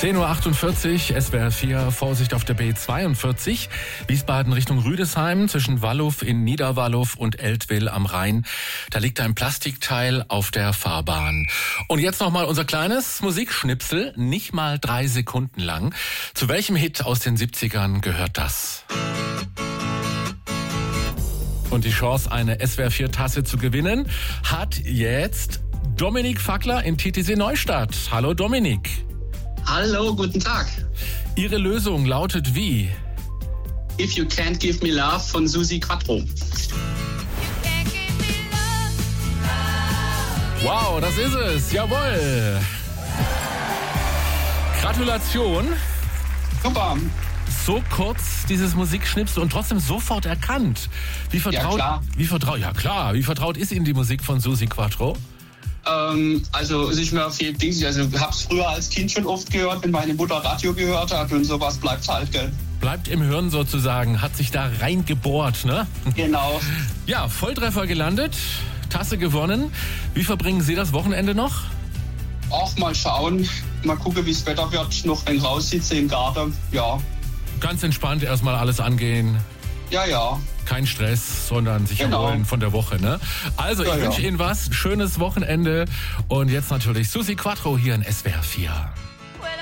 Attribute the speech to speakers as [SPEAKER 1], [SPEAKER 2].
[SPEAKER 1] 10.48 Uhr, SWR 4, Vorsicht auf der B42, Wiesbaden Richtung Rüdesheim, zwischen Walluf in Niederwalluf und Eltville am Rhein. Da liegt ein Plastikteil auf der Fahrbahn. Und jetzt nochmal unser kleines Musikschnipsel, nicht mal 3 Sekunden lang. Zu welchem Hit aus den 70ern gehört das? Und die Chance, eine SWR 4 Tasse zu gewinnen, hat jetzt Dominik Fackler in Titisee Neustadt. Hallo Dominik.
[SPEAKER 2] Hallo, guten Tag.
[SPEAKER 1] Ihre Lösung lautet wie?
[SPEAKER 2] If You Can't Give Me Love von Suzi Quatro.
[SPEAKER 1] Wow, das ist es. Jawohl. Gratulation.
[SPEAKER 2] Super.
[SPEAKER 1] So kurz dieses Musikschnipsel und trotzdem sofort erkannt. Wie vertraut ist Ihnen die Musik von Suzi Quatro?
[SPEAKER 2] Also es ist mir viel Dings. Also ich habe es früher als Kind schon oft gehört, wenn meine Mutter Radio gehört hat und sowas bleibt halt, gell?
[SPEAKER 1] Bleibt im Hirn sozusagen, hat sich da reingebohrt, ne?
[SPEAKER 2] Genau.
[SPEAKER 1] Ja, Volltreffer gelandet, Tasse gewonnen. Wie verbringen Sie das Wochenende noch?
[SPEAKER 2] Auch mal schauen, mal gucken, wie das Wetter wird. Noch ein raussitze im Garten, ja.
[SPEAKER 1] Ganz entspannt erstmal alles angehen.
[SPEAKER 2] Ja.
[SPEAKER 1] Kein Stress, sondern sich erholen von der Woche, ne? Also, ich wünsche Ihnen was, schönes Wochenende und jetzt natürlich Suzi Quatro hier in SWR 4.